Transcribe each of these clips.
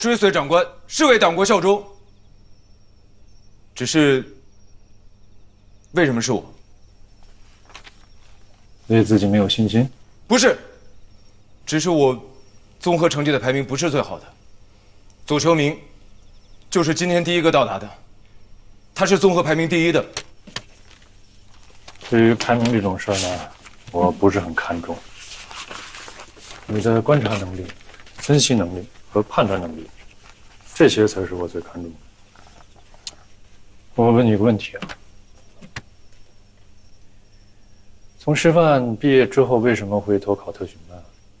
追随长官是为党国效忠。只是，为什么是我？ 对自己没有信心？ 不是，只是我综合成绩的排名不是最好的。左秋明就是今天第一个到达的，他是综合排名第一的。 对于排名这种事儿呢，我不是很看重。你的观察能力、分析能力和判断能力，这些才是我最看重的。我问你个问题啊，从师范毕业之后，为什么会投考特训班？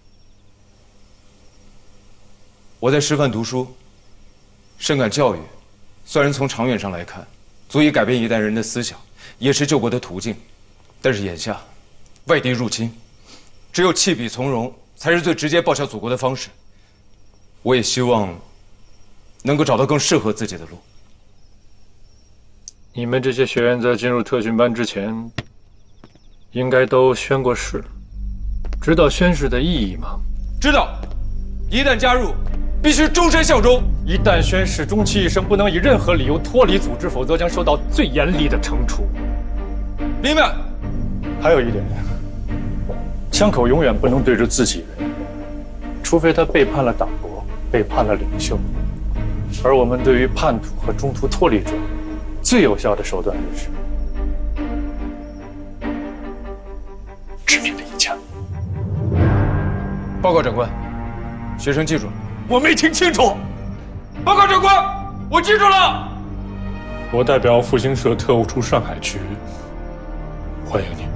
我在师范读书，深感教育虽然从长远上来看，足以改变一代人的思想，也是救国的途径，但是眼下，外敌入侵，只有弃笔从戎才是最直接报效祖国的方式。我也希望能够找到更适合自己的路。 你们这些学员在进入特训班之前，应该都宣过誓，知道宣誓的意义吗？ 知道，一旦加入，必须终身效忠。 一旦宣誓，终其一生不能以任何理由脱离组织，否则将受到最严厉的惩处。 明白。 还有一点，枪口永远不能对着自己人，除非他背叛了党国，背叛了领袖。而我们对于叛徒和中途脱离者，最有效的手段就是致命的一枪。 报告长官，学生记住了。 我没听清楚。 报告长官，我记住了。 我代表复兴社特务处上海区，欢迎你。